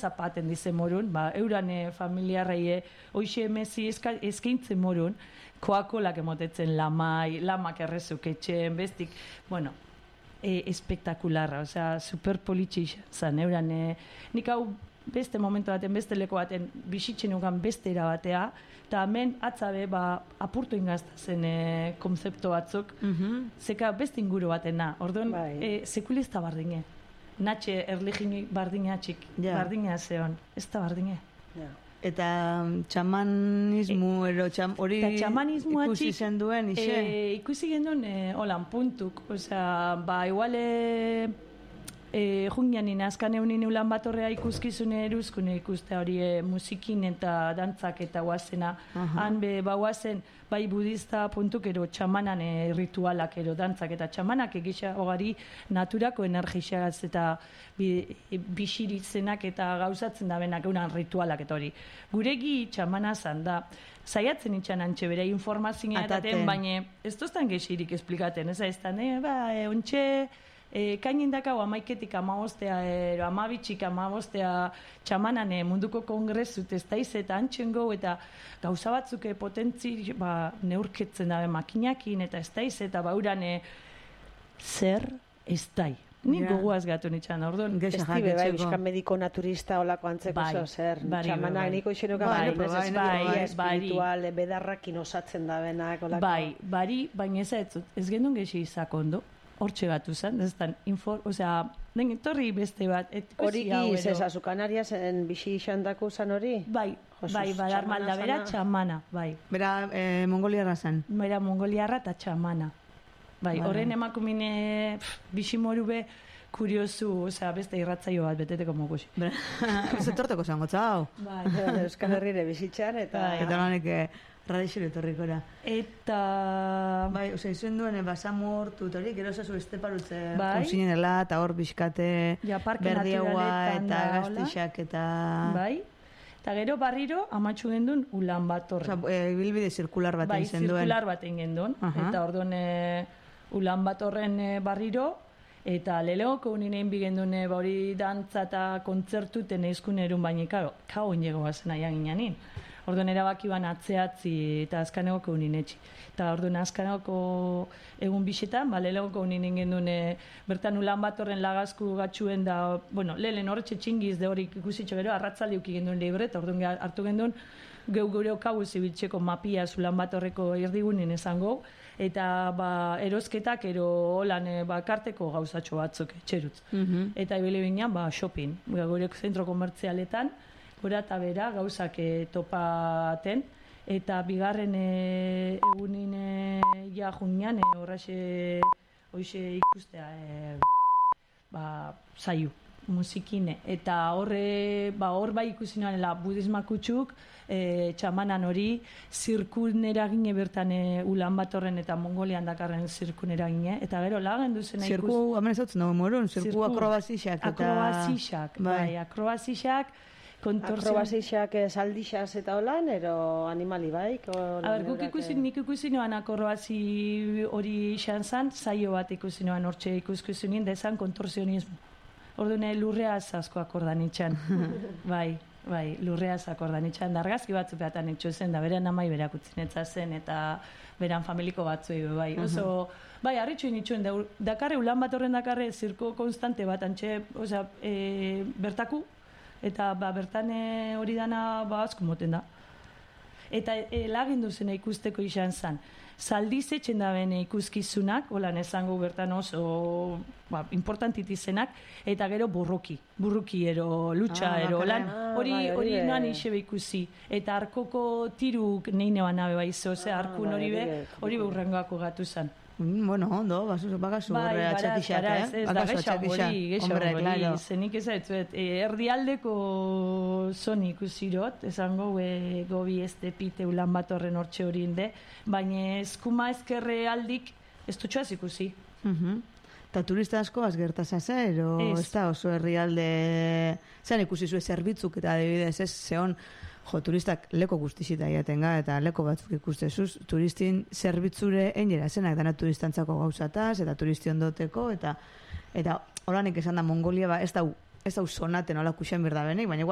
zapaten dize morun, euran familiarrei hoxe emezi eskaintzen morun, koakolak emotetzen lamak errezuk etxen, bestik, bueno, espektakularra, osea, superpolitxe izan, euran, nik hau beste momentu baten, beste leko baten, bizitzen ugan beste erabatea, eta hemen atzabe, apurtu ingazta zen konzeptu batzuk, zeka beste inguru batena, orduan, sekulista bardine. Natxe erligini bardinatxik, bardina zeon, ez da bardine. Eta txamanismu, hori ikusi zen duen, ikusi genduen, holan, puntuk, osea, iguale, jungianin azkan eunin ulan batorrea ikuskizune eruzkune ikustea hori musikin eta dantzak eta guazena. Han guazen bai budista puntuk ero txamanan ritualak ero dantzak eta txamanak egisa hogari naturako energixagaz eta bixiritzenak eta gauzatzen da benak eunan ritualak eta hori. Guregi txamana zan da, zaiatzen itxan antxe bere informazioa etaten, baina ez toztan gehiagirik esplikaten, ez da, ontxe, kainindakau amaiketik amabostea, amabitxik amabostea txamanan munduko kongresut ez daiz eta antxengo eta gauza batzuk potentzi neurketzen dabe makinakin eta ez daiz eta bauran zer ez dai. Nik goguaz gatu nitxan, orduan. Estibe, bizkan mediko naturista olako antzeko zer. Txamanak niko ixenuka espiritual, bedarrakin osatzen da benak. Bari, baina ez gendun gehi izak ondo. Hortxe gatu zen, ez da, torri beste bat. Hori giz, ez azukanariaz, bixi xandako zen hori? Bai, badarmalda, bera txamana, bai. Bera mongoliarra zen? Bera mongoliarra eta txamana. Bai, horren emakumine bixi moru be, kuriosu, beste irratzaio bat beteteko mogusi. Ez etorteko zango, txau. Bai, Euskal Herrire bizitzan, eta... Eta lanek radixero etorrikora. Eta... Bai, izuen duen, basamortu, hori, gero zazu esteparutze konsinela, eta hor bizkate berdiagoa, eta gaztixak, eta... Bai, eta gero barriro, amatxu gendun, ulan bat horre. Bilbide zirkular bat egin duen. Bai, zirkular bat egin duen, eta orduan ulan bat horren barriro, eta leleoko uninen bigendun hori dantza eta kontzertuten eizkun erun baina, kao onjego bazen aian ginanin. Orduan erabaki ban atzeatzi eta azkanegoko unin etxi. Eta orduan azkanegoko egun bixetan, leleoko uninen gendun bertan ulan bat horren lagazku gatxuen da, lehen horretxe txingiz de horik ikusitxo gero, arratzaldi uki gendun libre, eta orduan hartu gendun gure okagu zibiltzeko mapia ulan bat horreko erdigunin esango, eta erosketak ero holan karteko gauzatxo batzuk etxerutz. Eta ibili binean shopping, gure zentro komertzialetan, gora eta bera gauzak topaten, eta bigarren egunin junian horrexe ikustea zaiu, musikine. Eta hor bai ikusi nuanela budismakutsuk, txamanan hori, zirkunera gine bertan ulan bat horren eta Mongolian dakarren zirkunera gine, eta gero lagen duzena ikusi. Zirku, hemen ezotzen dugu morun, zirku akrobazixak. Akrobazixak, bai, akrobazixak, akrobazixak saldixaz eta holan, ero animali baik? Guk nik ikusi noan akrobazi hori izan zan, zaio bat ikusi noan hortxe ikuskizunien, da ezan kontorsionismo. Orduan lurreaz asko akordan itxan. Bai, lurreaz akordan itxan. Dargazki batzu behatan itxu zen, da beran amai berakutzen zen, eta beran familiko batzuei, bai. Oso, bai, harritxuin itxuen, dakarre, ulan bat horren dakarre, zirko konstante bat, antxe, bertaku, eta bertan hori dana asko moten da. Eta lagindu zena ikusteko izan zen. Zaldiz etxen da bene ikuskizunak, holan esango bertan oso importantitizenak, eta gero burruki ero, lutxa ero, holan, hori noan isebe ikusi. Eta arkoko tiruk neine banabe baizo, arkun hori beurrengoako gatu zen. Bueno, ondo, bagazu horre atxatixak, bagazu atxatixak, hombre, zenik ez aitzuet, erdialdeko zoni ikusirot, esango gobi pite ulan bat horren hortxe hori inde, baina eskuma ezkerre aldik ez dutxoaz ikusi. Eta turista asko azgertazaz, ero ez da oso herrialde, zean ikusi zuen zerbitzuk eta adibidez ez zehon, turistak leko guztizita iaten eta leko batzuk ikustezuz, turistin zerbitzure einera zenak dana turistantzako gauzataz, eta turisti ondoteko, eta horanik esan da Mongolia, ez da usonaten hola kuxen berda benik, baina